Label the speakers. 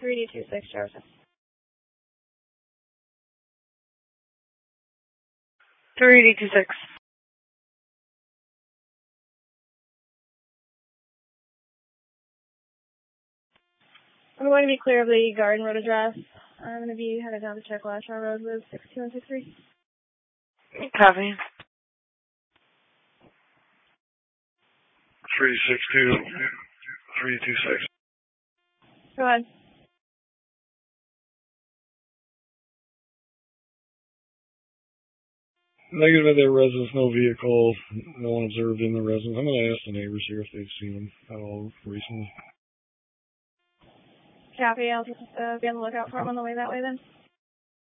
Speaker 1: 3D26, Jefferson.
Speaker 2: 3D26.
Speaker 1: I'm going to be clear of the Garden Road address. I'm going to be headed down to check Lashmore Road with 62163.
Speaker 2: Copy.
Speaker 3: 362, 326.
Speaker 1: Go ahead.
Speaker 3: Negative at their residence, no vehicle, no one observed in the residence. I'm going to ask the neighbors here if they've seen them at all recently.
Speaker 1: Copy. I'll just be on the lookout for him on the way that way then.